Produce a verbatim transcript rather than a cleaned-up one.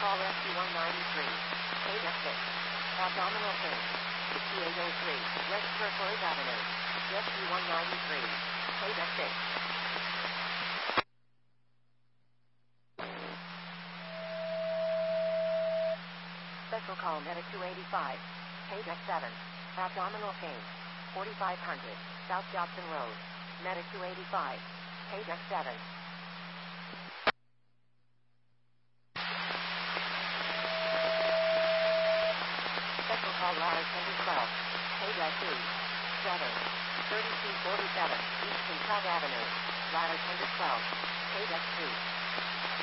call S G one ninety-three. Page F six. Abdominal pain. T eight oh three. West Turquoise Avenue. S G one ninety-three. Page F six. Special call Medic two eighty-five. Page F seven. Abdominal pain. forty-five hundred. South Jobson Road. Medic two eighty-five. Page F seven. Special call ladder tender twelve. Page F two. seven. thirty-two forty-seven. East Kentuck Avenue. Ladder tender twelve. Page F two.